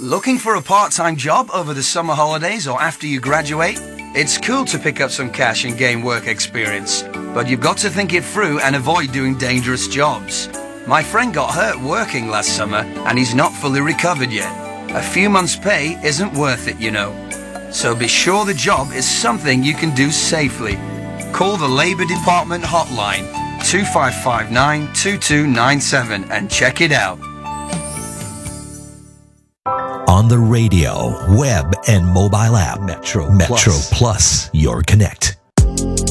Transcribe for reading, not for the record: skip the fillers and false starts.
Looking for a part-time job over the summer holidays or after you graduate? It's cool to pick up some cash and gain work experience, but you've got to think it through and avoid doing dangerous jobs. My friend got hurt working last summer and he's not fully recovered yet. A few months' pay isn't worth it, you know. So be sure the job is something you can do safely. Call the Labour Department hotline 2559-2297 and check it out. On the radio, web, and mobile app, Metro Plus, your connect.